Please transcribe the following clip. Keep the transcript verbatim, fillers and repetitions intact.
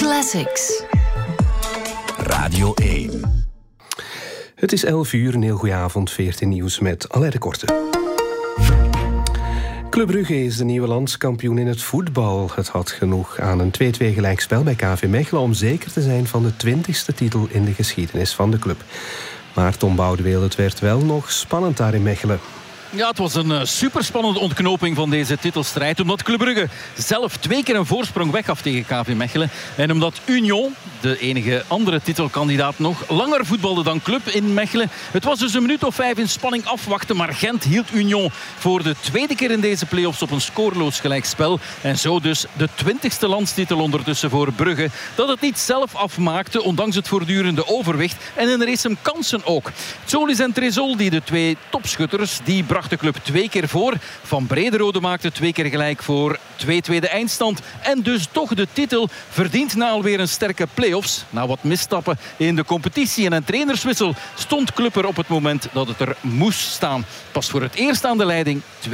Classics. Radio één. Het is elf uur, een heel goede avond, veertien nieuws met Alain de Korte. Club Brugge is de nieuwe landskampioen in het voetbal. Het had genoeg aan een twee-twee gelijkspel bij K V Mechelen om zeker te zijn van de twintigste titel in de geschiedenis van de club. Maar Tom Boudeweel, het werd wel nog spannend daar in Mechelen. Ja, het was een uh, superspannende ontknoping van deze titelstrijd. Omdat Club Brugge zelf twee keer een voorsprong weggaf tegen K V Mechelen. En omdat Union, de enige andere titelkandidaat, nog langer voetbalde dan Club in Mechelen. Het was dus een minuut of vijf in spanning afwachten. Maar Gent hield Union voor de tweede keer in deze play-offs op een scoreloos gelijkspel. En zo dus de twintigste landstitel ondertussen voor Brugge. Dat het niet zelf afmaakte, ondanks het voortdurende overwicht. En in de race hem kansen ook. Tsolis en Trezoldi, die twee topschutters, die brachten de club twee keer voor. Van Brederode maakte twee keer gelijk voor twee-twee de eindstand. En dus toch de titel verdient na alweer een sterke play-offs. Na wat misstappen in de competitie en een trainerswissel stond Club er op het moment dat het er moest staan. Pas voor het eerst aan de leiding.